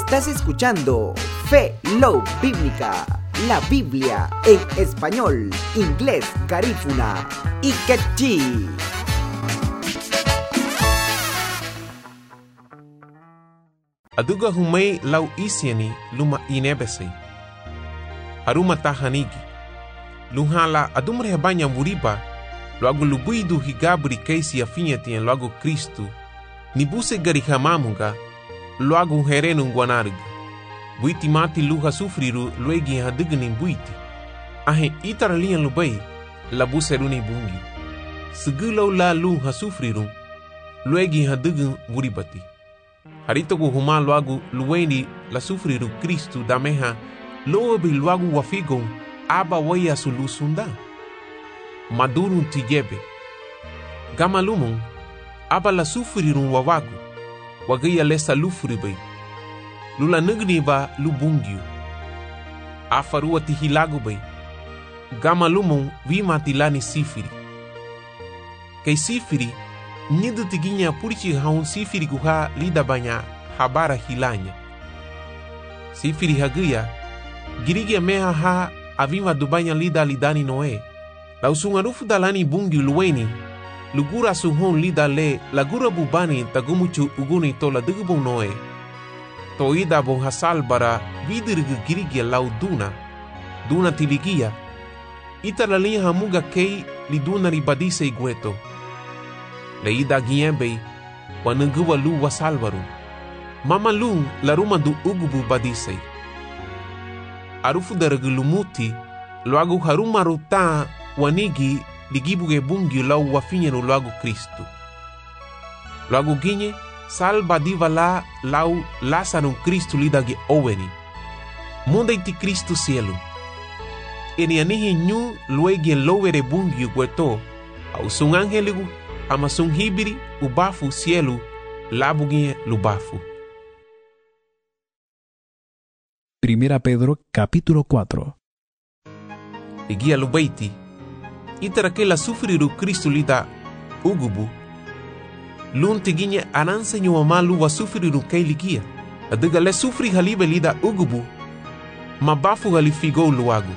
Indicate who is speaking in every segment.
Speaker 1: Estás escuchando Fe Love Bíblica, la Biblia en español, inglés, garífuna y quechí.
Speaker 2: Aduga humay lau isiani luma inebese. Haruma tahanigi. Luhala adumre banya muriba, logo lubuidu higabri keisi afinhati en logo Cristo. Nibuse garihamamunga, logo herenu guanarg. Buiti mati luha sufriru luegi hadigni buiti. Ahe itaralian lubai, la buseruni bungi. Segulo la luha sufriru, luegi hadign muribati. Harito gu huma logo lueni la sufriru Cristo da meha, lobe logo wafigon, aba waya sulusunda. Madurun tijebe. Gamalumon, aba la sufrirun wawagu, wagaya lesa lufribai. Lula nugni ba lubungyu. Afarua tihilagu bai. Gamalumon vimatilani sifiri. Kay sifiri, nidu tiginya purichi haun sifiri guha lida banya habara hilanya. Sifiri hagaya, girigia meha ha avima dubanya lida lidani noe. La usungarufu dalani bungi luweni, lugura suhon lida le, lagura bubani tagumuchu uguni tola digubung noe. Toida bon hasal bara vidirgu girigia lau duna tiligia. Ita la linha hamuga kei liduna ribadise igueto. Leida giembe, wanunguwa lu wasalvaru. Mama lung la ruma du ugubu badise. Arufu daragulumuti, loagu haruma ruta wanigi ligibuge bungi lau wafinyenu loagu Kristo. Loagu ginye, salba diva la lau lasanum Kristo lidagi oweni. Munda iti Kristo cielo. Eni anihi nyu luegi lowere bungi gueto, au sung angeligu, ama sung hibiri ubafu cielo, labugie lubafu.
Speaker 3: Primera Pedro capítulo 4.
Speaker 2: Igia lubaiti, itara que la sufriru Cristo lida ugubu, lun tiginya ananse nyuama luwa sufriru kei ligia, adiga le sufri halibe lida ugubu, mabafu halifigo luagu.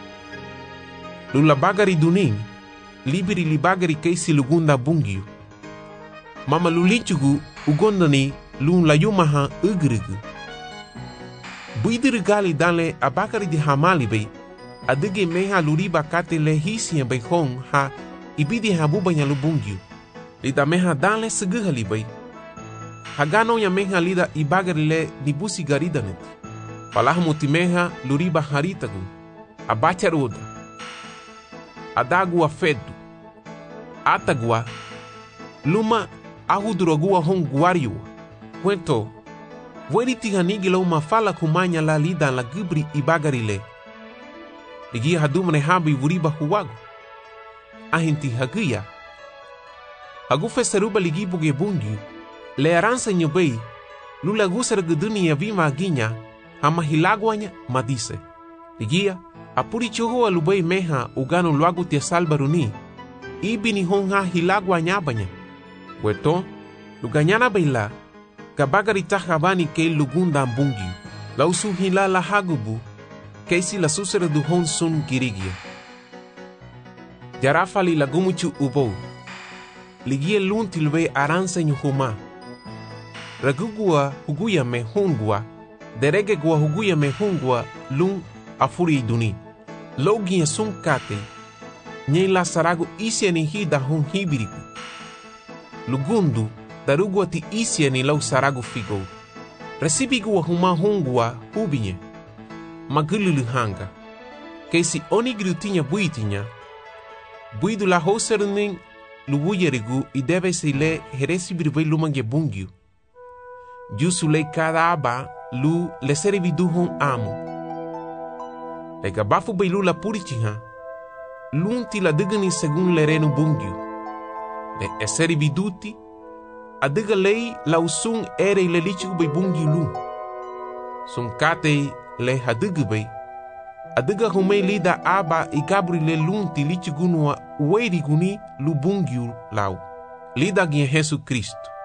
Speaker 2: Lula bagari duning, libiri li bagari keisi lugunda bungiu. Mama lulinchugu ugondani lun layumaha ugrigu. Buidirigali dale abakari di hamali bei, adige meha luriba kate le hisien bei hong ha ibidi habubanya lubungiu. Lida meha dale seguhali bei. Hagano ya meha lida ibagari le nibusi garidanet. Palahmuti meha luriba haritagu. Abacharuda. Adagua fedu. Atagua. Luma ahudurogua hong guariua. Cuento. Weri tiganigi lau mafala kumanya la lida la gibri ibagarile. Ligia hadumane habi wuriba huwagu. Ahinti hagia. Hagu festaruba ligibu gebungiu. Le aransa nyobei. Lula gusar guduni ya vima aginya. Hama hilaguanya madise. Ligia. Apuri choho alubei meha ugano luagu tia salbaruni. Ibini honga hilaguanya banya. Weto. Luganyana beila. Kabagari tahabani kei lugunda bungiu. Lausu hila la hagubu. Keisi la susere du hon sun girigia. Jarafali la gumuchu ubou. Ligie lunti lube aranse nyuhuma. Ragugua huguya me hungua. Derege gua huguya me hungua lung afuri duni. Logia sun kate. Nye la saragu isiani hida hon hibiriku. Lugundu. Darugua ti isiani lau saragu figo. Resibigua huma hungua hubinye. Magululu hanga. Keisi onigru tinya buitinya. Buidu la hoseruning lubuyerigu i debe se le heresibirvei lumange bungiu. Jusu le cada aba lu le seribidu hon amo. Le gabafu beilu la purichiha. Lunti la digani segun le renu bungiu. Le eseribiduti. Adiga lei la usung ere le lichigu bei bungiu lu. Sun kate le hadigubei. Adiga humei lida aba i gabri le lunti lichigunua ueri guni lubungiu lau. Lida gien Jesu Cristo.